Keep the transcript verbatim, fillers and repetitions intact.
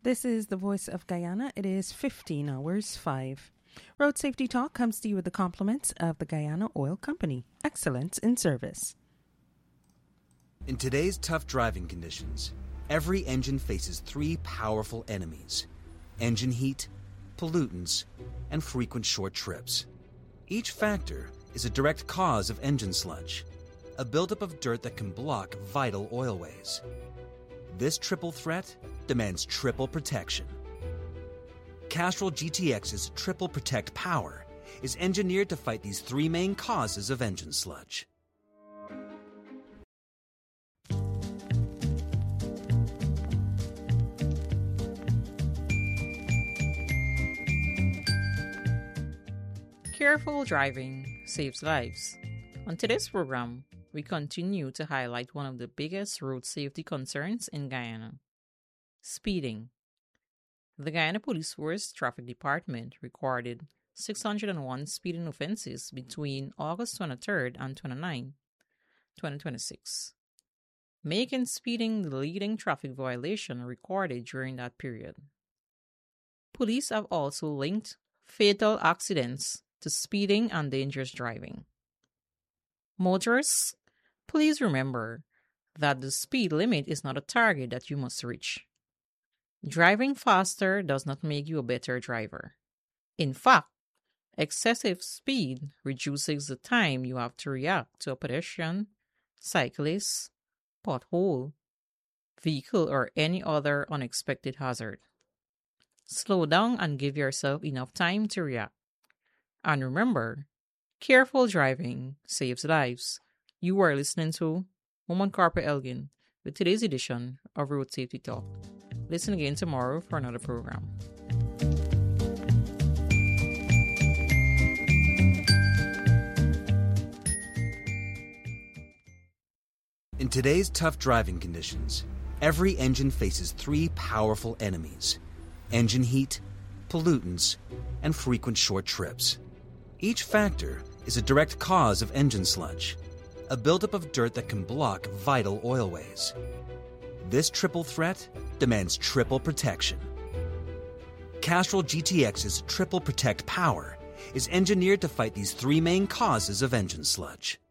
This is the Voice of Guyana. It is fifteen hours five. Road Safety Talk comes to you with the compliments of the Guyana Oil Company. Excellence in service. In today's tough driving conditions, every engine faces three powerful enemies: engine heat, pollutants, and frequent short trips. Each factor is a direct cause of engine sludge, a buildup of dirt that can block vital oilways. This triple threat demands triple protection. Castrol G T X's Triple Protect Power is engineered to fight these three main causes of engine sludge. Careful driving saves lives. On today's program, we continue to highlight one of the biggest road safety concerns in Guyana: speeding. The Guyana Police Force Traffic Department recorded six hundred one speeding offenses between August twenty-third and twenty-ninth, twenty twenty-six, making speeding the leading traffic violation recorded during that period. Police have also linked fatal accidents to speeding and dangerous driving. Motorists, please remember that the speed limit is not a target that you must reach. Driving faster does not make you a better driver. In fact, excessive speed reduces the time you have to react to a pedestrian, cyclist, pothole, vehicle, or any other unexpected hazard. Slow down and give yourself enough time to react. And remember, careful driving saves lives. You are listening to Woman Carper Elgin with today's edition of Road Safety Talk. Listen again tomorrow for another program. In today's tough driving conditions, every engine faces three powerful enemies: engine heat, pollutants, and frequent short trips. Each factor is a direct cause of engine sludge, a buildup of dirt that can block vital oilways. This triple threat demands triple protection. Castrol G T X's Triple Protect Power is engineered to fight these three main causes of engine sludge.